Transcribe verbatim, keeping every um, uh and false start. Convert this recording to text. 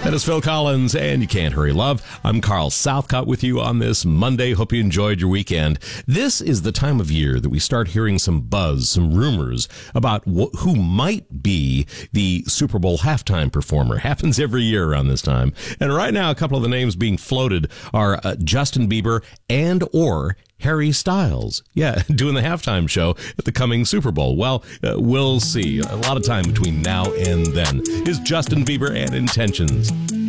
That is Phil Collins, and You Can't Hurry Love. I'm Carl Southcott with you on this Monday. Hope you enjoyed your weekend. This is the time of year that we start hearing some buzz, some rumors about wh- who might be the Super Bowl halftime performer. Happens every year around this time. And right now, a couple of the names being floated are uh, Justin Bieber and or Harry Styles. Yeah, doing the halftime show at the coming Super Bowl. Well, uh, we'll see. A lot of time between now and then. Is Justin Bieber and Intentions.